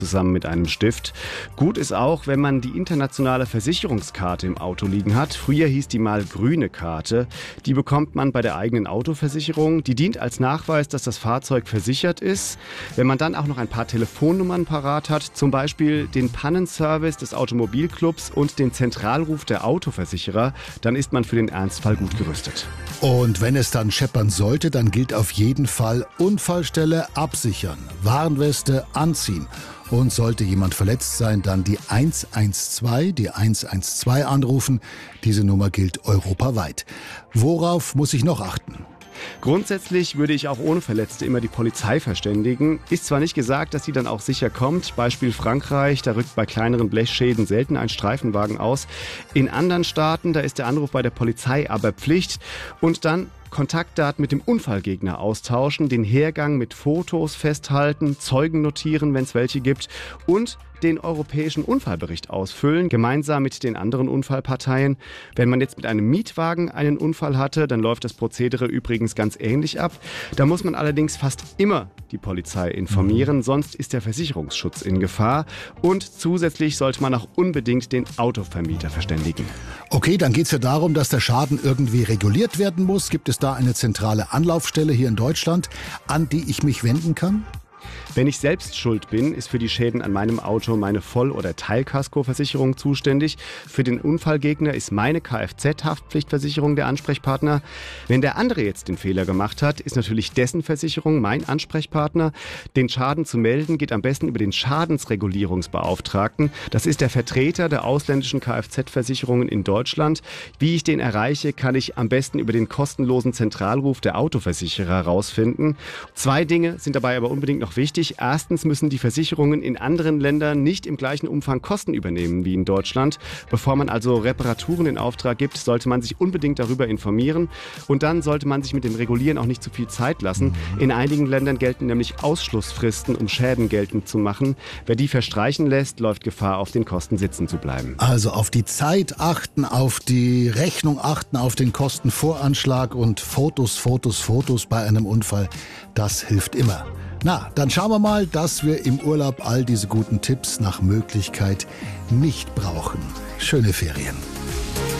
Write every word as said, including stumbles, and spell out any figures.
zusammen mit einem Stift. Gut ist auch, wenn man die internationale Versicherungskarte im Auto liegen hat. Früher hieß die mal grüne Karte. Die bekommt man bei der eigenen Autoversicherung. Die dient als Nachweis, dass das Fahrzeug versichert ist. Wenn man dann auch noch ein paar Telefonnummern parat hat, zum Beispiel den Pannenservice des Automobilclubs und den Zentralruf der Autoversicherer, dann ist man für den Ernstfall gut gerüstet. Und wenn es dann scheppern sollte, dann gilt auf jeden Fall Unfallstelle absichern, Warnweste anziehen. Und sollte jemand verletzt sein, dann die eins eins zwei, die eins eins zwei anrufen. Diese Nummer gilt europaweit. Worauf muss ich noch achten? Grundsätzlich würde ich auch ohne Verletzte immer die Polizei verständigen. Ist zwar nicht gesagt, dass sie dann auch sicher kommt. Beispiel Frankreich, da rückt bei kleineren Blechschäden selten ein Streifenwagen aus. In anderen Staaten, da ist der Anruf bei der Polizei aber Pflicht. Und dann Kontaktdaten mit dem Unfallgegner austauschen, den Hergang mit Fotos festhalten, Zeugen notieren, wenn es welche gibt und den europäischen Unfallbericht ausfüllen, gemeinsam mit den anderen Unfallparteien. Wenn man jetzt mit einem Mietwagen einen Unfall hatte, dann läuft das Prozedere übrigens ganz ähnlich ab. Da muss man allerdings fast immer die Polizei informieren, sonst ist der Versicherungsschutz in Gefahr. Und zusätzlich sollte man auch unbedingt den Autovermieter verständigen. Okay, dann geht es ja darum, dass der Schaden irgendwie reguliert werden muss. Gibt es da eine zentrale Anlaufstelle hier in Deutschland, an die ich mich wenden kann? Wenn ich selbst schuld bin, ist für die Schäden an meinem Auto meine Voll- oder Teilkaskoversicherung zuständig. Für den Unfallgegner ist meine Kfz-Haftpflichtversicherung der Ansprechpartner. Wenn der andere jetzt den Fehler gemacht hat, ist natürlich dessen Versicherung mein Ansprechpartner. Den Schaden zu melden geht am besten über den Schadensregulierungsbeauftragten. Das ist der Vertreter der ausländischen Kfz-Versicherungen in Deutschland. Wie ich den erreiche, kann ich am besten über den kostenlosen Zentralruf der Autoversicherer herausfinden. Zwei Dinge sind dabei aber unbedingt noch wichtig. Erstens müssen die Versicherungen in anderen Ländern nicht im gleichen Umfang Kosten übernehmen wie in Deutschland. Bevor man also Reparaturen in Auftrag gibt, sollte man sich unbedingt darüber informieren. Und dann sollte man sich mit dem Regulieren auch nicht zu viel Zeit lassen. In einigen Ländern gelten nämlich Ausschlussfristen, um Schäden geltend zu machen. Wer die verstreichen lässt, läuft Gefahr, auf den Kosten sitzen zu bleiben. Also auf die Zeit achten, auf die Rechnung achten, auf den Kostenvoranschlag und Fotos, Fotos, Fotos bei einem Unfall. Das hilft immer. Na, dann schauen wir mal, dass wir im Urlaub all diese guten Tipps nach Möglichkeit nicht brauchen. Schöne Ferien.